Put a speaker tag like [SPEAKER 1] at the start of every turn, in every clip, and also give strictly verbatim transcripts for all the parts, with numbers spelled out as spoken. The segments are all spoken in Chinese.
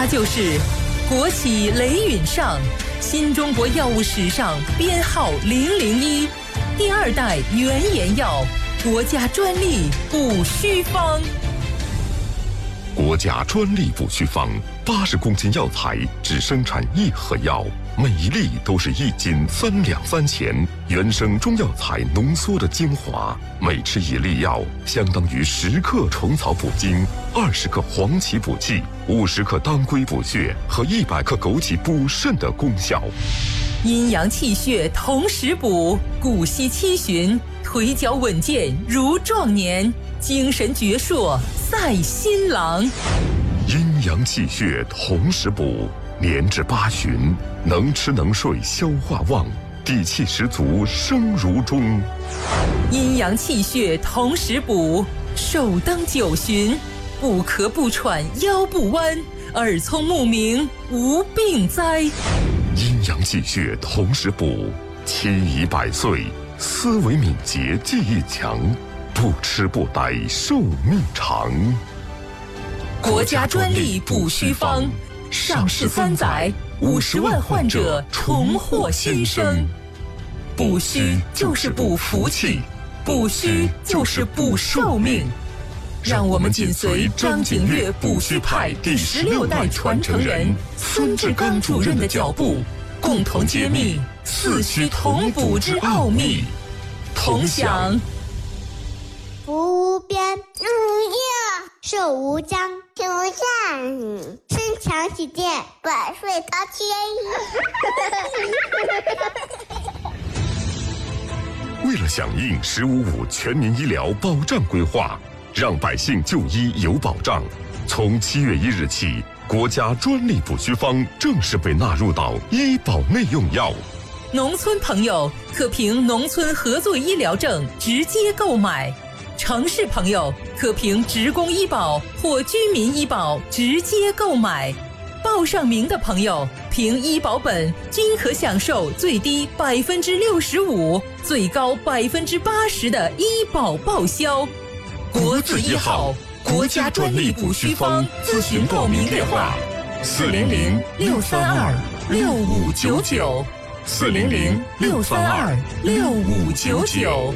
[SPEAKER 1] 他就是国企雷允上，新中国药物史上编号零零一，第二代原研药，国家专利补虚方。
[SPEAKER 2] 国家专利补虚方，八十公斤药材只生产一盒药，每一粒都是一斤三两三钱，原生中药材浓缩的精华，每吃一粒药，相当于十克虫草补精，二十克黄芪补气，五十克当归补血和一百克枸杞补肾的功效。
[SPEAKER 1] 阴阳气血同时补，骨息七旬，腿脚稳健如壮年，精神矍铄赛新郎。
[SPEAKER 2] 阴阳气血同时补，年至八旬，能吃能睡，消化旺，底气十足，生如钟。
[SPEAKER 1] 阴阳气血同时补，寿登九旬，不咳不喘，腰不弯，耳聪目明，无病灾。
[SPEAKER 2] 阴阳气血同时补，七宜百岁，思维敏捷，记忆强，不吃不呆，寿命长。
[SPEAKER 1] 国家专利补虚方，上市三载，五十万患者重获新生。补虚就是补福气，补虚就是补寿命。让我们紧随张景岳补虚派第十六代传承人孙志刚主任的脚步，共同揭秘四虚同补之奥秘。同享
[SPEAKER 3] 福无边，日无夜，寿无疆，天无下，身强体健，百岁高
[SPEAKER 2] 迁。为了响应“十五五”全民医疗保障规划，让百姓就医有保障，从七月一日起，国家专利补虚方正式被纳入到医保内用药。
[SPEAKER 1] 农村朋友可凭农村合作医疗证直接购买，城市朋友可凭职工医保或居民医保直接购买。报上名的朋友凭医保本均可享受最低百分之六十五、最高百分之八十的医保报销。国字一号，国家专利补虚方，咨询报名电话：四零零六三二六五九九，四零零六三二六五九九。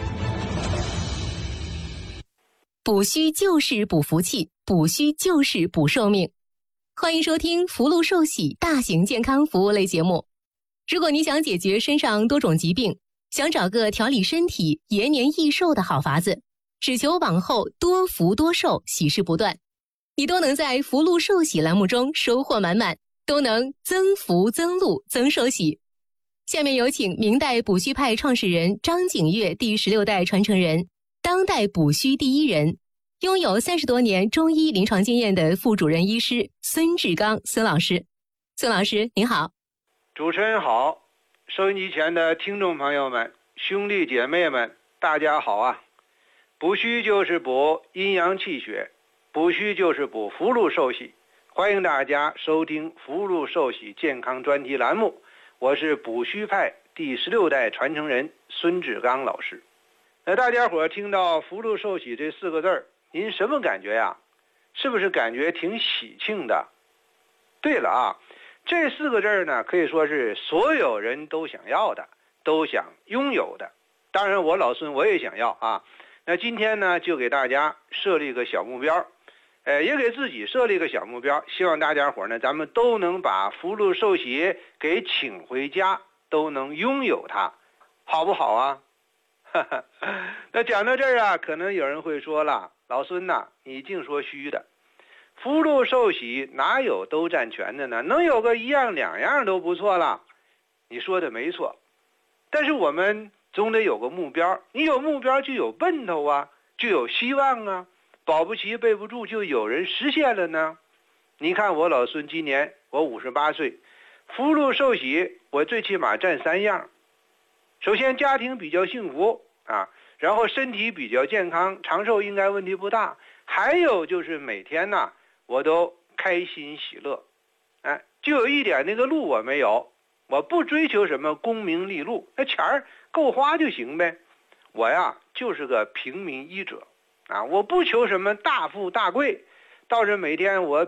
[SPEAKER 4] 补虚就是补福气，补虚就是补寿命。欢迎收听福禄寿喜大型健康服务类节目。如果你想解决身上多种疾病，想找个调理身体、延年益寿的好法子，只求往后多福多寿，喜事不断，你都能在福禄寿喜栏目中收获满满，都能增福增禄增寿喜。下面有请明代补虚派创始人张景岳第十六代传承人，当代补虚第一人，拥有三十多年中医临床经验的副主任医师孙志刚孙老师。孙老师您好。
[SPEAKER 5] 主持人好，收音机前的听众朋友们、兄弟姐妹们，大家好啊！补虚就是补阴阳气血，补虚就是补福禄寿喜。欢迎大家收听福禄寿喜健康专题栏目，我是补虚派第十六代传承人孙志刚老师。那大家伙听到福禄寿喜这四个字儿，您什么感觉呀？是不是感觉挺喜庆的？对了啊，这四个字呢，可以说是所有人都想要的，都想拥有的。当然我老孙我也想要啊。那今天呢，就给大家设立一个小目标，呃，也给自己设立一个小目标，希望大家伙呢，咱们都能把福禄寿喜给请回家，都能拥有它，好不好啊？那讲到这儿啊，可能有人会说了，老孙呐、啊，你净说虚的，福禄寿喜哪有都占全的呢？能有个一样两样都不错了。你说的没错，但是我们总得有个目标，你有目标就有奔头啊，就有希望啊，保不齐背不住就有人实现了呢。你看我老孙今年我五十八岁，福禄寿喜我最起码占三样。首先家庭比较幸福啊，然后身体比较健康，长寿应该问题不大，还有就是每天呢我都开心喜乐。哎，就有一点那个禄我没有，我不追求什么功名利禄，那钱儿够花就行呗。我呀就是个平民医者啊，我不求什么大富大贵，倒是每天我